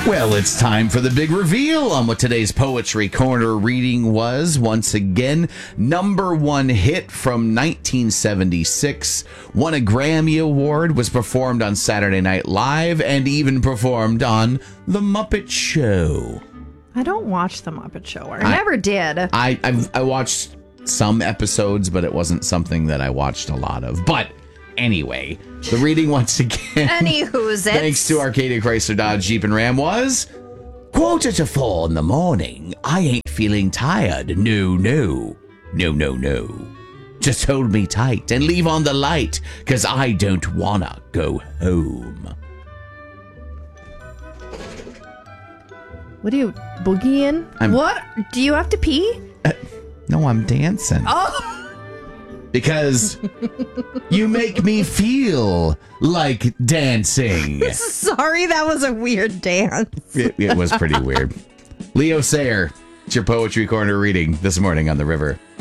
Well, it's time for the big reveal on what today's Poetry Corner reading was. Once again, number one hit from 1976, won a Grammy Award, was performed on Saturday Night Live, and even performed on The Muppet Show. I don't watch The Muppet Show. I never did. I watched some episodes, but it wasn't something that I watched a lot of. But anyway, the reading once again, thanks to Arcadia Chrysler Dodge Jeep and Ram, was 3:45 in the morning. I ain't feeling tired. No. Just hold me tight and leave on the light, 'cause I don't wanna go home. What are you, boogieing? What? Do you have to pee? No, I'm dancing. Oh! Because you make me feel like dancing. Sorry, that was a weird dance. It was pretty weird. Leo Sayer, it's your Poetry Corner reading this morning on the River.